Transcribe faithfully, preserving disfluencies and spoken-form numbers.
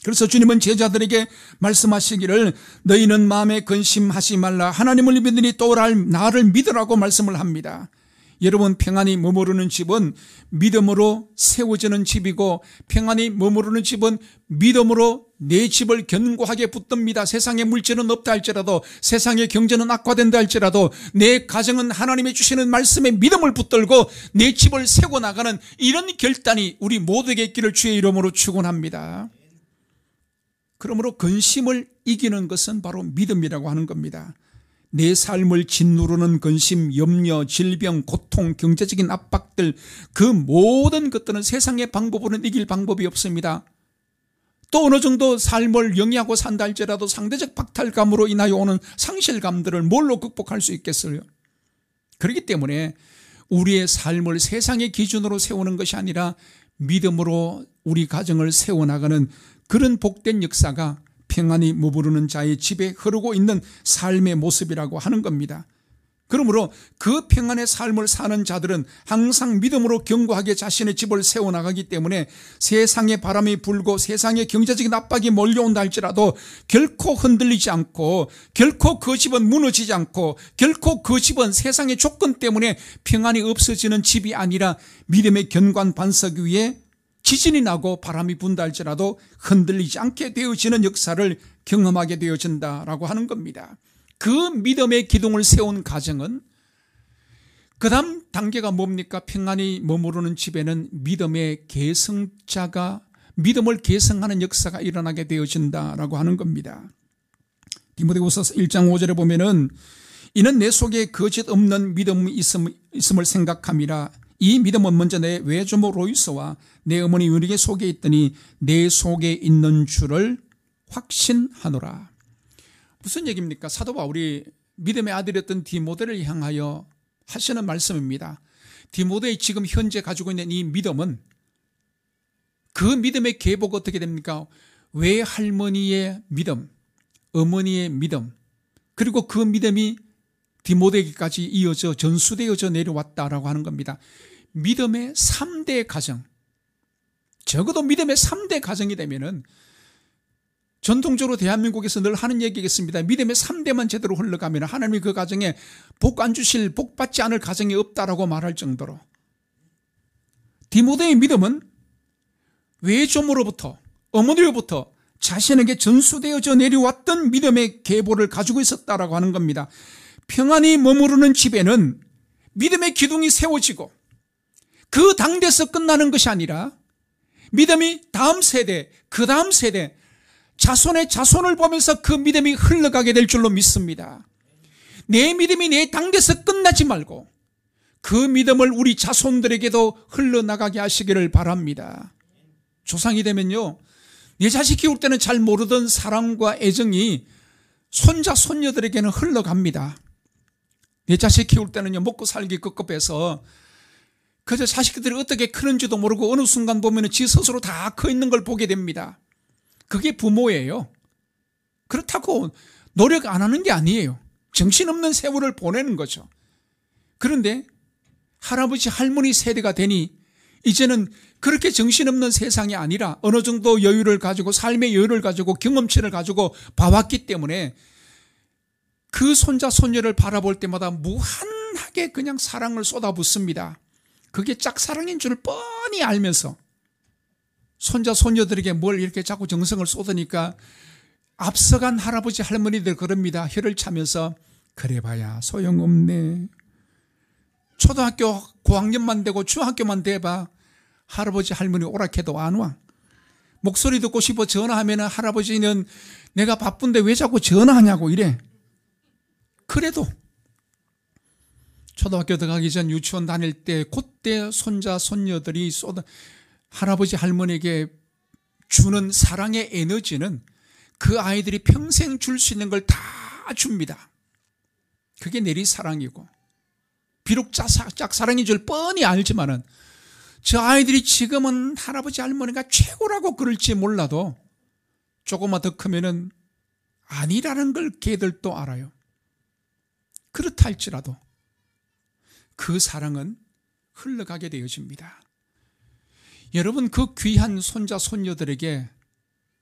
그래서 주님은 제자들에게 말씀하시기를 너희는 마음에 근심하지 말라. 하나님을 믿으니 또 나를 믿으라고 말씀을 합니다. 여러분, 평안히 머무르는 집은 믿음으로 세워지는 집이고 평안히 머무르는 집은 믿음으로 내 집을 견고하게 붙듭니다. 세상에 물질은 없다 할지라도, 세상의 경제는 악화된다 할지라도 내 가정은 하나님이 주시는 말씀에 믿음을 붙들고 내 집을 세워 나가는 이런 결단이 우리 모두에게 있기를 주의 이름으로 축원합니다. 그러므로 근심을 이기는 것은 바로 믿음이라고 하는 겁니다. 내 삶을 짓누르는 근심, 염려, 질병, 고통, 경제적인 압박들, 그 모든 것들은 세상의 방법으로는 이길 방법이 없습니다. 또 어느 정도 삶을 영위하고 산다 할지라도 상대적 박탈감으로 인하여 오는 상실감들을 뭘로 극복할 수 있겠어요? 그렇기 때문에 우리의 삶을 세상의 기준으로 세우는 것이 아니라 믿음으로 우리 가정을 세워나가는 그런 복된 역사가 평안히 머무르는 자의 집에 흐르고 있는 삶의 모습이라고 하는 겁니다. 그러므로 그 평안의 삶을 사는 자들은 항상 믿음으로 견고하게 자신의 집을 세워나가기 때문에 세상의 바람이 불고 세상의 경제적인 압박이 몰려온다 할지라도 결코 흔들리지 않고, 결코 그 집은 무너지지 않고, 결코 그 집은 세상의 조건 때문에 평안이 없어지는 집이 아니라 믿음의 견고한 반석 위에 지진이 나고 바람이 분다 할지라도 흔들리지 않게 되어지는 역사를 경험하게 되어진다라고 하는 겁니다. 그 믿음의 기둥을 세운 가정은 그 다음 단계가 뭡니까? 평안히 머무르는 집에는 믿음의 계승자가, 믿음을 계승하는 역사가 일어나게 되어진다라고 하는 겁니다. 디모데후서 일 장 오 절에 보면은 이는 내 속에 거짓 없는 믿음이 있음을 생각함이라. 이 믿음은 먼저 내 외조모 로이스와 내 어머니 유리게 속에 있더니 내 속에 있는 줄을 확신하노라. 무슨 얘기입니까? 사도 바울이 믿음의 아들이었던 디모데를 향하여 하시는 말씀입니다. 디모데의 지금 현재 가지고 있는 이 믿음은, 그 믿음의 계보가 어떻게 됩니까? 외할머니의 믿음, 어머니의 믿음, 그리고 그 믿음이 디모데에게까지 이어져 전수되어져 내려왔다라고 하는 겁니다. 믿음의 삼 대 가정, 적어도 믿음의 삼 대 가정이 되면은, 전통적으로 대한민국에서 늘 하는 얘기겠습니다. 믿음의 삼 대만 제대로 흘러가면 하나님이 그 가정에 복 안 주실, 복 받지 않을 가정이 없다라고 말할 정도로 디모데의 믿음은 외조모로부터, 어머니로부터 자신에게 전수되어져 내려왔던 믿음의 계보를 가지고 있었다라고 하는 겁니다. 평안히 머무르는 집에는 믿음의 기둥이 세워지고 그 당대에서 끝나는 것이 아니라 믿음이 다음 세대, 그 다음 세대, 자손의 자손을 보면서 그 믿음이 흘러가게 될 줄로 믿습니다. 내 믿음이 내 당대에서 끝나지 말고 그 믿음을 우리 자손들에게도 흘러나가게 하시기를 바랍니다. 조상이 되면요, 내 자식 키울 때는 잘 모르던 사랑과 애정이 손자 손녀들에게는 흘러갑니다. 내 자식 키울 때는요, 먹고 살기 급급해서 그저 자식들이 어떻게 크는지도 모르고 어느 순간 보면 지 스스로 다 커 있는 걸 보게 됩니다. 그게 부모예요. 그렇다고 노력 안 하는 게 아니에요. 정신없는 세월을 보내는 거죠. 그런데 할아버지 할머니 세대가 되니 이제는 그렇게 정신없는 세상이 아니라 어느 정도 여유를 가지고, 삶의 여유를 가지고, 경험치를 가지고 봐왔기 때문에 그 손자 손녀를 바라볼 때마다 무한하게 그냥 사랑을 쏟아붓습니다. 그게 짝사랑인 줄 뻔히 알면서 손자 손녀들에게 뭘 이렇게 자꾸 정성을 쏟으니까 앞서간 할아버지 할머니들 그럽니다. 혀를 차면서 그래봐야 소용없네. 초등학교 고학년만 되고 중학교만 돼봐 할아버지 할머니 오락해도 안 와. 목소리 듣고 싶어 전화하면 할아버지는 내가 바쁜데 왜 자꾸 전화하냐고 이래. 그래도 초등학교 들어가기 전 유치원 다닐 때 그때 손자 손녀들이 쏟아 할아버지 할머니에게 주는 사랑의 에너지는 그 아이들이 평생 줄 수 있는 걸 다 줍니다. 그게 내리사랑이고, 비록 짝사랑인 줄 뻔히 알지만은 저 아이들이 지금은 할아버지 할머니가 최고라고 그럴지 몰라도 조금만 더 크면은 아니라는 걸 걔들도 알아요. 그렇다 할지라도 그 사랑은 흘러가게 되어집니다. 여러분, 그 귀한 손자 손녀들에게